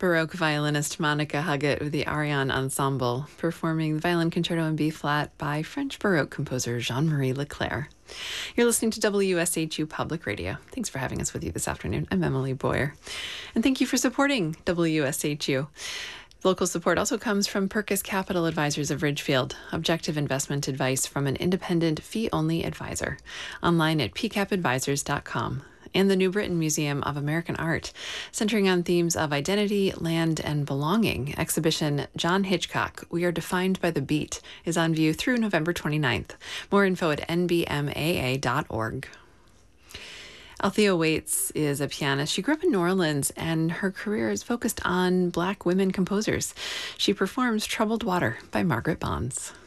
Baroque violinist Monica Huggett with the Ariane Ensemble, performing the Violin Concerto in B-flat by French Baroque composer Jean-Marie Leclerc. You're listening to WSHU Public Radio. Thanks for having us with you this afternoon. I'm Emily Boyer. And thank you for supporting WSHU. Local support also comes from Purkis Capital Advisors of Ridgefield, objective investment advice from an independent, fee-only advisor. Online at pcapadvisors.com. And the New Britain Museum of American Art, centering on themes of identity, land, and belonging. Exhibition John Hitchcock, We Are Defined by the Beat, is on view through November 29th. More info at nbmaa.org. Althea Waits is a pianist. She grew up in New Orleans, and her career is focused on Black women composers. She performs Troubled Water by Margaret Bonds.